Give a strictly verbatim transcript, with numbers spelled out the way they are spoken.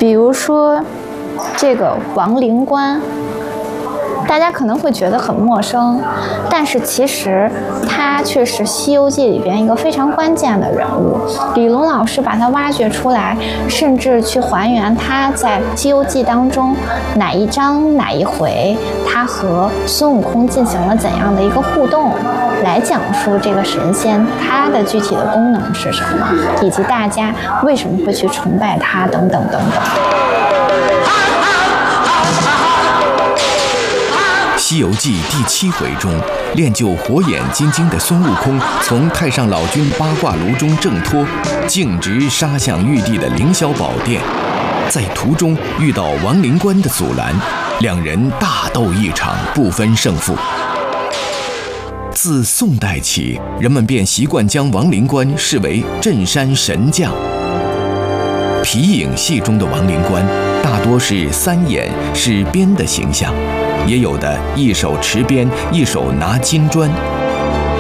比如说这个王灵官。大家可能会觉得很陌生，但是其实他却是《西游记》里边一个非常关键的人物。李龙老师把他挖掘出来，甚至去还原他在《西游记》当中哪一章哪一回，他和孙悟空进行了怎样的一个互动，来讲述这个神仙他的具体的功能是什么，以及大家为什么会去崇拜他等等等等。 《西游记》第七回中，练就火眼金睛的孙悟空从太上老君八卦炉中挣脱，径直杀向玉帝的凌霄宝殿，在途中遇到王灵官的阻拦，两人大斗一场，不分胜负。自宋代起，人们便习惯将王灵官视为镇山神将。皮影戏中的王灵官大多是三眼是鞭的形象，也有的一手持鞭，一手拿金砖，